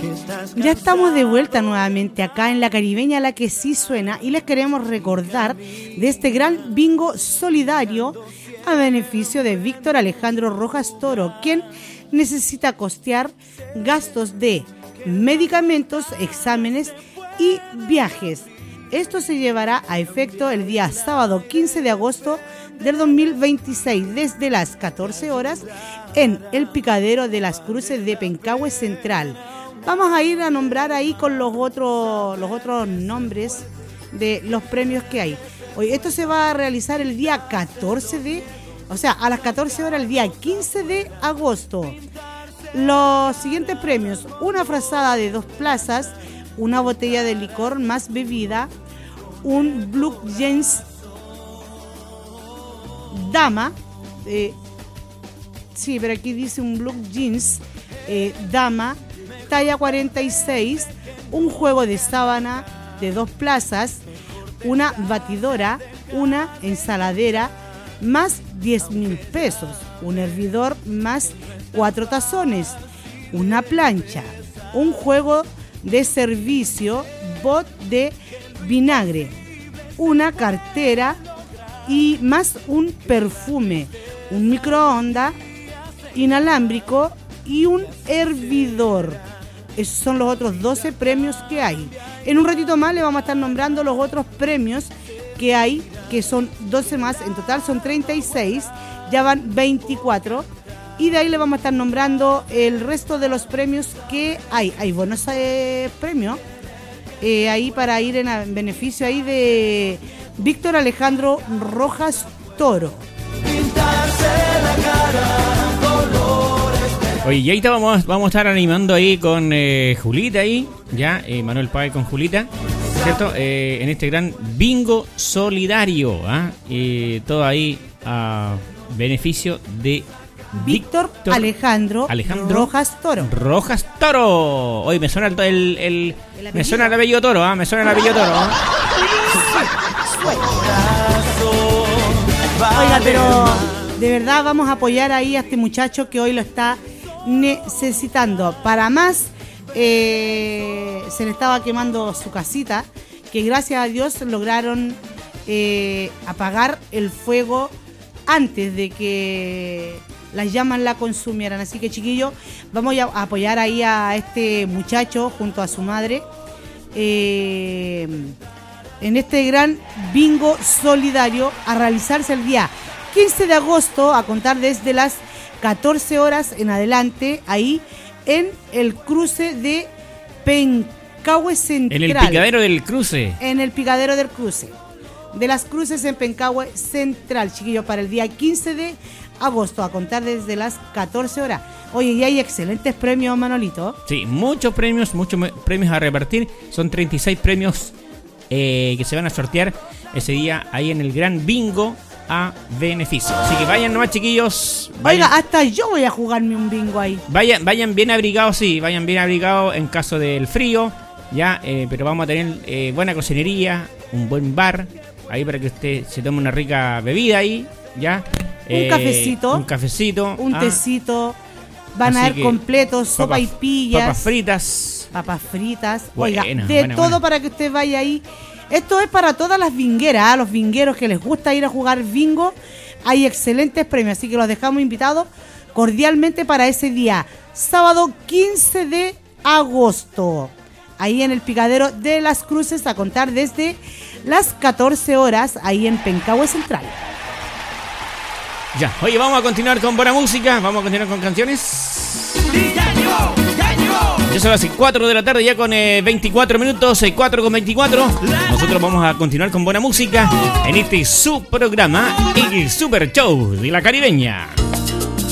Ya estamos de vuelta nuevamente acá en La Caribeña, la que sí suena, y les queremos recordar de este gran bingo solidario a beneficio de Víctor Alejandro Rojas Toro, quien necesita costear gastos de medicamentos, exámenes y viajes. Esto se llevará a efecto el día sábado 15 de agosto del 2026 desde las 14 horas en el Picadero de las Cruces de Pencahue Central. Vamos a ir a nombrar ahí con los otros nombres de los premios que hay. Hoy esto se va a realizar el día a las 14 horas el día 15 de agosto. Los siguientes premios: una frazada de 2 plazas, una botella de licor más bebida, un Blue Jeans Dama, pero aquí dice un Blue Jeans Dama, talla 46, un juego de sábana de 2 plazas, una batidora, una ensaladera, más 10,000 pesos, un hervidor más 4 tazones, una plancha, un juego de servicio, bot de vinagre, una cartera y más un perfume, un microondas inalámbrico y un hervidor. Esos son los otros 12 premios que hay. En un ratito más le vamos a estar nombrando los otros premios que hay, que son 12 más, en total son 36, ya van 24. Y de ahí le vamos a estar nombrando el resto de los premios que hay. Hay buenos premios ahí para ir en beneficio ahí de Víctor Alejandro Rojas Toro. Oye, y ahí vamos a estar animando ahí con Julita ahí, ya, Manuel Páez con Julita, ¿cierto? En este gran bingo solidario, todo ahí a beneficio de Víctor Alejandro Rojas Toro. Rojas Toro. Hoy me suena me suena el apellido Toro, me suena el apellido Toro. Oiga, pero de verdad vamos a apoyar ahí a este muchacho que hoy lo está necesitando. Para más, se le estaba quemando su casita, que gracias a Dios lograron apagar el fuego antes de que las llamas la consumieran. Así que, chiquillos, vamos a apoyar ahí a este muchacho junto a su madre en este gran bingo solidario a realizarse el día 15 de agosto a contar desde las 14 horas en adelante, ahí en el cruce de Pencahue Central. En el Picadero del Cruce. En el Picadero del Cruce. De las Cruces en Pencahue Central, chiquillos, para el día 15 de agosto, a contar desde las 14 horas. Oye, y hay excelentes premios, Manolito. Sí, muchos premios a repartir. Son 36 premios que se van a sortear ese día ahí en el gran bingo a beneficio. Así que vayan nomás, chiquillos. Oiga, hasta yo voy a jugarme un bingo ahí. Vayan bien abrigados, vayan bien abrigados en caso del frío, ya, pero vamos a tener buena cocinería, un buen bar, ahí para que usted se tome una rica bebida ahí, ya. Un cafecito, un tecito, van a haber completos, sopa y pillas, papas fritas, oiga, buena. Para que usted vaya ahí. Esto es para todas las vingueras, los vingueros que les gusta ir a jugar bingo. Hay excelentes premios, así que los dejamos invitados cordialmente para ese día, sábado 15 de agosto, ahí en el Picadero de las Cruces, a contar desde las 14 horas, ahí en Pencahue Central. Ya, oye, vamos a continuar con buena música, vamos a continuar con canciones. Ya son las 4 de la tarde, ya con 24 minutos, 4 con 24. Nosotros vamos a continuar con buena música en este su programa, el Super Show de La Caribeña.